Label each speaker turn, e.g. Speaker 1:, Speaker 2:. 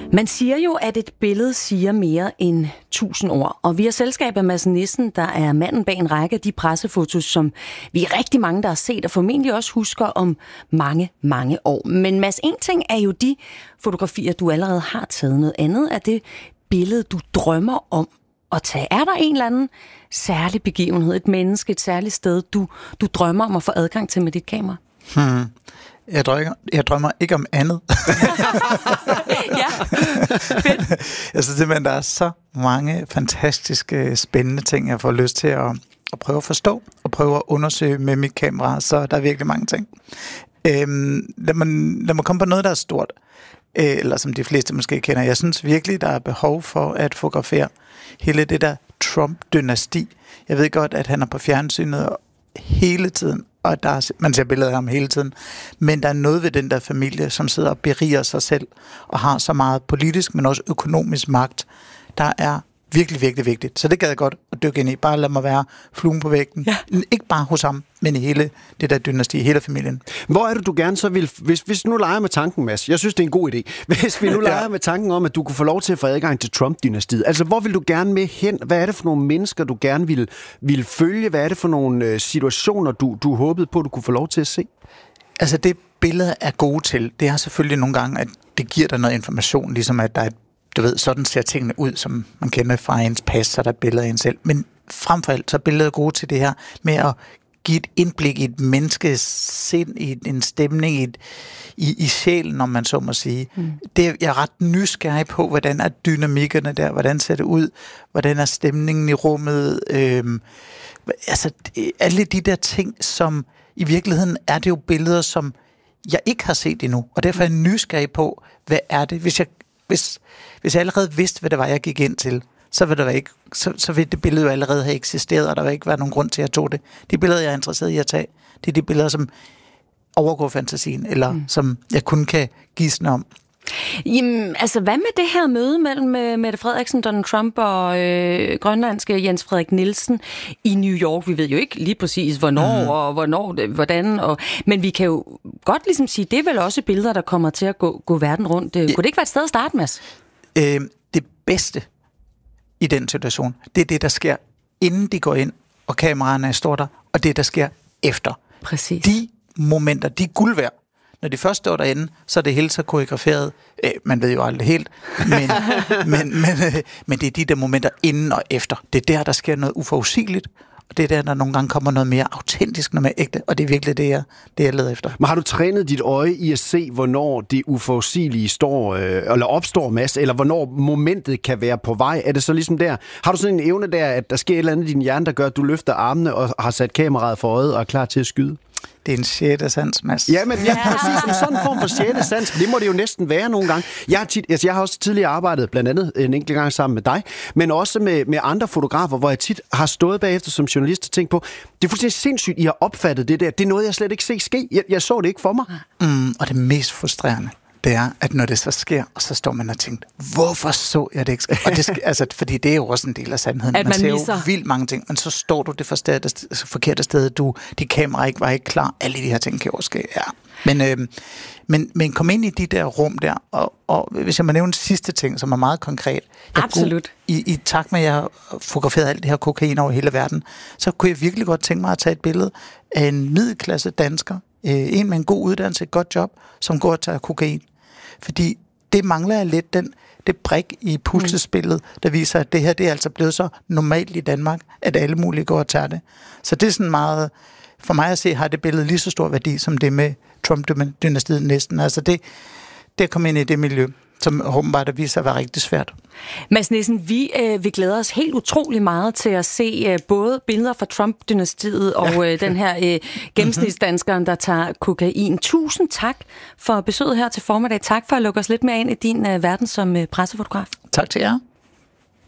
Speaker 1: Man siger jo, at et billede siger mere end 1000 ord. Og vi har selskab af Mads Nissen, der er manden bag en række af de pressefotos, som vi er rigtig mange, der har set, og formentlig også husker om mange, mange år. Men Mads, en ting er jo de fotografier, du allerede har taget. Noget andet er det billede, du drømmer om at tage. Er der en eller anden særlig begivenhed, et menneske, et særligt sted, du drømmer om at få adgang til med dit kamera?
Speaker 2: Jeg drømmer ikke om andet.
Speaker 1: Ja, fedt.
Speaker 2: Jeg synes simpelthen, der er så mange fantastiske, spændende ting, jeg får lyst til at prøve at forstå, og prøve at undersøge med mit kamera, så der er virkelig mange ting. Lad mig komme på noget, der er stort, eller som de fleste måske kender. Jeg synes virkelig, der er behov for at fotografere hele det der Trump-dynasti. Jeg ved godt, at han er på fjernsynet hele tiden, og man ser billeder af ham hele tiden, men der er noget ved den der familie, som sidder og beriger sig selv, og har så meget politisk, men også økonomisk magt, der er virkelig, virkelig vigtigt. Så det gad jeg godt at dykke ind i. Bare lad mig være fluen på væggen. Ja. Ikke bare hos ham, men i hele det der dynasti, hele familien.
Speaker 3: Hvor er det, du gerne så vil... Hvis nu leger med tanken, Mads, jeg synes, det er en god idé. Hvis vi nu leger med tanken om, at du kunne få lov til at få adgang til Trump-dynastiet, altså hvor vil du gerne med hen? Hvad er det for nogle mennesker, du gerne vil følge? Hvad er det for nogle situationer, du håbede på, du kunne få lov til at se?
Speaker 2: Altså det billeder er gode til, det er selvfølgelig nogle gange, at det giver dig noget information, ligesom at der er du ved, sådan ser tingene ud, som man kender fra ens pas, så der er billeder af en selv. Men frem for alt, så er billeder gode til det her med at give et indblik i et menneskes sind, i en stemning, i sjælen, om man så må sige. Jeg er ret nysgerrig på, hvordan er dynamikkerne der, hvordan ser det ud, hvordan er stemningen i rummet. Alle de der ting, som i virkeligheden er det jo billeder, som jeg ikke har set endnu. Og derfor er jeg nysgerrig på, hvad er det, hvis jeg allerede vidste, hvad det var, jeg gik ind til, så vil det billede jo allerede have eksisteret, og der vil ikke være nogen grund til, at jeg tog det. De billeder, jeg er interesseret i at tage, det er de billeder, som overgår fantasien, eller som jeg kun kan gisne om.
Speaker 1: Jamen, altså hvad med det her møde mellem Mette Frederiksen, Donald Trump og grønlandske Jens Frederik Nielsen i New York? Vi ved jo ikke lige præcis, hvornår og hvordan. Men vi kan jo godt ligesom sige, det er vel også billeder, der kommer til at gå verden rundt. Kunne det ikke være et sted at starte, Mads?
Speaker 2: Det bedste i den situation, det er det, der sker, inden de går ind, og kameraerne står der, og det, der sker efter.
Speaker 1: Præcis.
Speaker 2: De momenter, de er guld værd. Når de først står derinde, så er det helt så koreograferet. Man ved jo aldrig helt, men det er de der momenter inden og efter. Det er der sker noget uforudsigeligt, og det er der nogle gange kommer noget mere autentisk, noget mere ægte, og det er virkelig det, jeg leder efter.
Speaker 3: Men har du trænet dit øje i at se, hvornår det uforudsigelige eller opstår, Mads, eller hvornår momentet kan være på vej? Er det så ligesom der? Har du sådan en evne der, at der sker et eller andet i din hjerne, der gør, at du løfter armene og har sat kameraet for øjet og er klar til at skyde?
Speaker 2: Det er en sjette sans, Mads.
Speaker 3: Ja, men præcis en sådan form for sjette sans, for det må det jo næsten være nogle gange. Jeg har også tidligere arbejdet blandt andet en enkelt gang sammen med dig, men også med andre fotografer, hvor jeg tit har stået bagefter som journalist og tænkt på, det er fuldstændig sindssygt, I har opfattet det der. Det er noget, jeg slet ikke ser ske. Jeg så det ikke for mig.
Speaker 2: Og det mest frustrerende, det er, at når det så sker, og så står man og tænker, hvorfor så jeg det ikke ske? Og det fordi det er jo også en del af sandheden.
Speaker 1: At man
Speaker 2: ser
Speaker 1: misser.
Speaker 2: jo vildt mange ting, men så står du det forkerte sted, dit kamera ikke var ikke klar, alle de her ting kan jo ske, ja. Men kom ind i de der rum der, og hvis jeg må nævne en sidste ting, som er meget konkret.
Speaker 1: Absolut.
Speaker 2: I takt med, at jeg har fotograferet alt det her kokain over hele verden, så kunne jeg virkelig godt tænke mig at tage et billede af en middelklasse dansker, en med en god uddannelse, et godt job, som går og tager kokain. Fordi det mangler jeg lidt, det brik i puslespillet, der viser, at det her det er altså blevet så normalt i Danmark, at alle mulige går og tager det. Så det er sådan meget, for mig at se, har det billede lige så stor værdi, som det med Trump-dynastiet næsten. Altså det at komme ind i det miljø, som åbenbart der viser at være rigtig svært.
Speaker 1: Mads Nissen, vi glæder os helt utrolig meget til at se både billeder fra Trump-dynastiet og den her gennemsnitsdanskeren, der tager kokain. Tusind tak for besøget her til formiddag. Tak for at lukke os lidt mere ind i din verden som pressefotograf.
Speaker 2: Tak til jer.